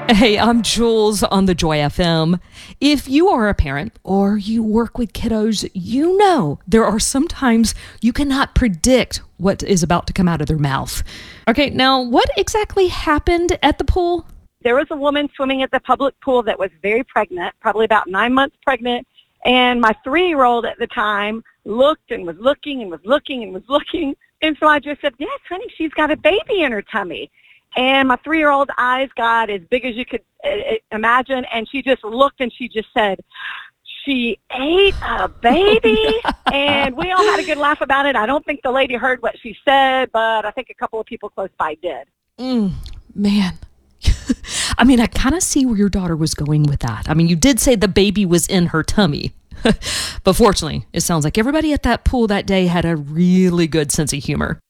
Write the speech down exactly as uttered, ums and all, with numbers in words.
Hey, I'm Jules on the Joy F M. If you are a parent or you work with kiddos, you know there are some times you cannot predict what is about to come out of their mouth. Okay, now what exactly happened at the pool? There was a woman swimming at the public pool that was very pregnant, probably about nine months pregnant, and my three-year-old at the time looked and was looking and was looking and was looking, and so I just said, yes, honey, she's got a baby in her tummy. And my three-year-old eyes got as big as you could uh, imagine, and she just looked and she just said, she ate a baby, and we all had a good laugh about it. I don't think the lady heard what she said, but I think a couple of people close by did. Mm, man. I mean, I kind of see where your daughter was going with that. I mean, you did say the baby was in her tummy. But fortunately, it sounds like everybody at that pool that day had a really good sense of humor.